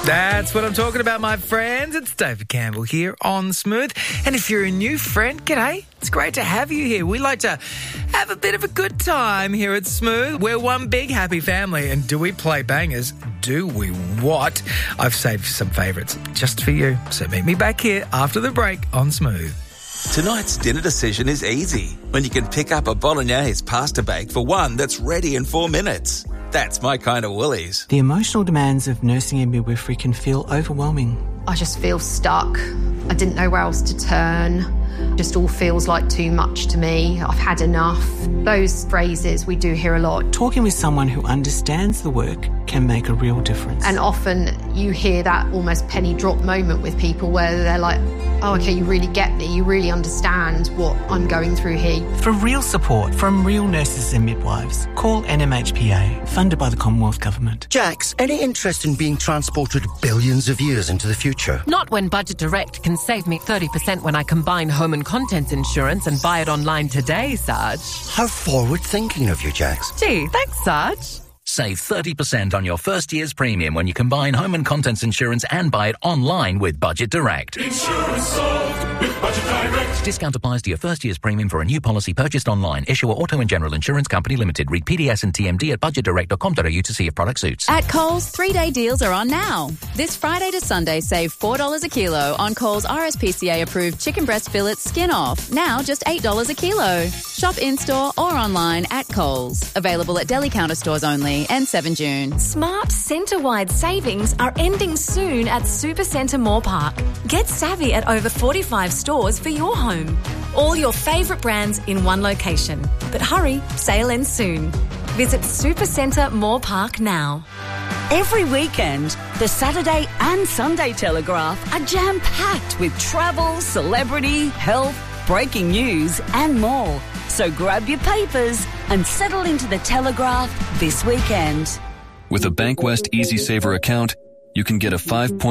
That's what I'm talking about, my friends. It's David Campbell here on Smooth. And if you're a new friend, g'day. It's great to have you here. We like to have a bit of a good time here at Smooth. We're one big happy family. And do we play bangers? Do we what? I've saved some favourites just for you. So meet me back here after the break on Smooth. Tonight's dinner decision is easy when you can pick up a bolognese pasta bake for one that's ready in 4 minutes. That's my kind of Woolies. The emotional demands of nursing and midwifery can feel overwhelming. I just feel stuck. I didn't know where else to turn. Just all feels like too much to me. I've had enough. Those phrases we do hear a lot. Talking with someone who understands the work can make a real difference. And often you hear that almost penny drop moment with people where they're like, oh, okay, you really get me. You really understand what I'm going through here. For real support from real nurses and midwives, call NMHPA, funded by the Commonwealth Government. Jax, any interest in being transported billions of years into the future? Not when Budget Direct can save me 30% when I combine home and contents insurance and buy it online today, Sarge. How forward-thinking of you, Jax. Gee, thanks, Sarge. Save 30% on your first year's premium when you combine home and contents insurance and buy it online with Budget Direct. Insurance solved with Budget Direct. Discount applies to your first year's premium for a new policy purchased online. Issuer Auto and General Insurance Company Limited. Read PDS and TMD at budgetdirect.com.au to see if product suits. At Coles, 3-day deals are on now. This Friday to Sunday, save $4 a kilo on Coles RSPCA-approved chicken breast fillets skin off. Now just $8 a kilo. Shop in-store or online at Coles. Available at deli counter stores only and 7 June. Smart centre-wide savings are ending soon at Supercentre Moore Park. Get savvy at over 45 stores for your home. All your favourite brands in one location. But hurry, sale ends soon. Visit Supercentre Moore Park now. Every weekend, the Saturday and Sunday Telegraph are jam-packed with travel, celebrity, health, breaking news and more. So grab your papers and settle into the Telegraph this weekend. With a Bankwest Easy Saver account, you can get a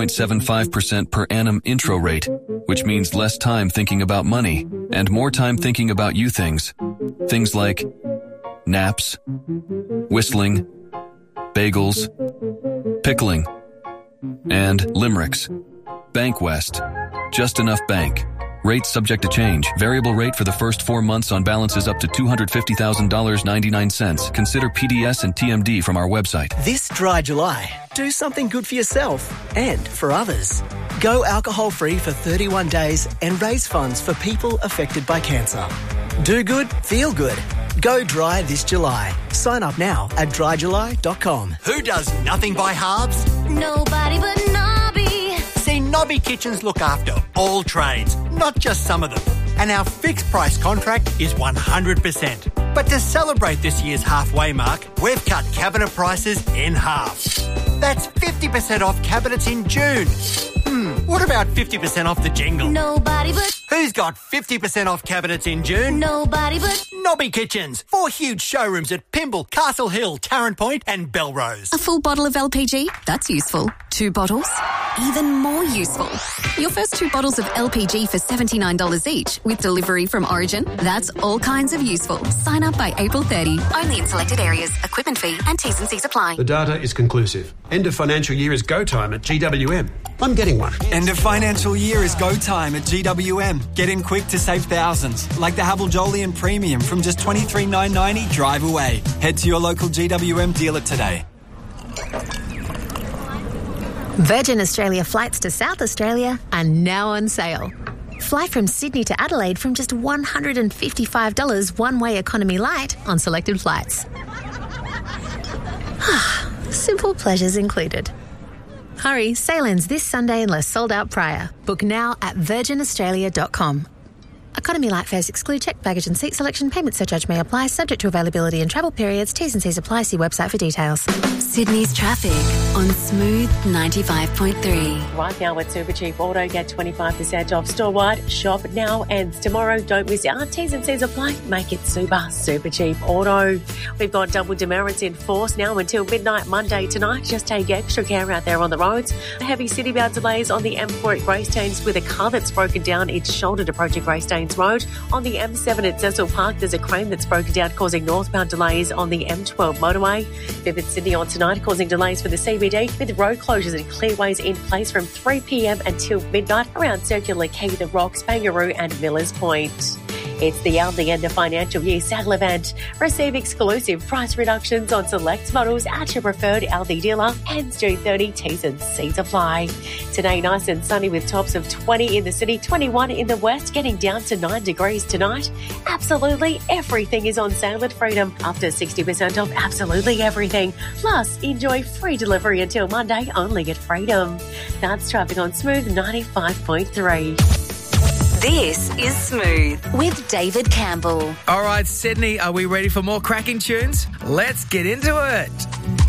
5.75% per annum intro rate, which means less time thinking about money and more time thinking about you things. Things like naps, whistling, bagels, pickling, and limericks. Bankwest. Just enough bank. Rates subject to change. Variable rate for the first 4 months on balances up to $250,000.99. Consider PDS and TMD from our website. This dry July, do something good for yourself and for others. Go alcohol-free for 31 days and raise funds for people affected by cancer. Do good, feel good. Go dry this July. Sign up now at dryjuly.com. Who does nothing by halves? Nobody but Nobby. See, Nobby Kitchens look after all trades, not just some of them. And our fixed price contract is 100%. But to celebrate this year's halfway mark, we've cut cabinet prices in half. That's 50% off cabinets in June. What about 50% off the jingle? Nobody but... Who's got 50% off cabinets in June? Nobody but... Nobby Kitchens. 4 huge showrooms at Pymble, Castle Hill, Tarrant Point and Belrose. A full bottle of LPG? That's useful. 2 bottles? Even more useful. Your first 2 bottles of LPG for $79 each with delivery from Origin? That's all kinds of useful. Sign up by April 30. Only in selected areas. Equipment fee and T's and C's apply. The data is conclusive. End of financial year is go time at GWM. I'm getting one. End of financial year is go time at GWM. Get in quick to save thousands. Like the Havel Jolyon Premium from just $23,990 drive away. Head to your local GWM dealer today. Virgin Australia flights to South Australia are now on sale. Fly from Sydney to Adelaide from just $155 one-way economy light on selected flights. Simple pleasures included. Hurry, sale ends this Sunday unless sold out prior. Book now at virginaustralia.com. Economy light fares exclude checked baggage and seat selection. Payment surcharge may apply, subject to availability and travel periods. T's and C's apply. See website for details. Sydney's traffic on Smooth 95.3. Right now at Supercheap Auto, get 25% off store-wide. Shop now, ends tomorrow. Don't miss out. T's and C's apply. Make it Supercheap Auto. We've got double demerits in force now until midnight Monday tonight. Just take extra care out there on the roads. Heavy city bound delays on the M4 at Greystanes with a car that's broken down its shoulder to Project Greystanes Cairns Road. On the M7 at Cecil Park, there's a crane that's broken down, causing northbound delays on the M12 motorway. Vivid Sydney on tonight, causing delays for the CBD, with road closures and clearways in place from 3 p.m. until midnight around Circular Quay, The Rocks, Bangaroo and Millers Point. It's the end of financial year sale event. Receive exclusive price reductions on select models at your preferred Aldi dealer. Ends June 30, T's and C's apply. Today, nice and sunny with tops of 20 in the city, 21 in the west, getting down to 9 degrees tonight. Absolutely everything is on sale at Freedom. Up to 60% off absolutely everything. Plus, enjoy free delivery until Monday only at Freedom. That's traffic on Smooth 95.3. This is Smooth with David Campbell. All right, Sydney, are we ready for more cracking tunes? Let's get into it.